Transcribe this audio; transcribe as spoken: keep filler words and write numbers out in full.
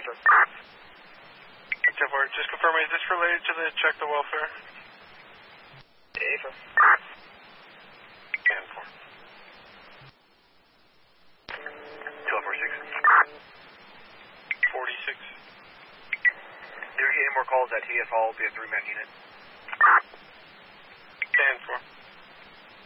ten four, just confirming, is this related to the check the welfare? Ava. ten four. twelve forty-six. forty-six. Do you get any more calls at T F Hall? Be a three-man unit.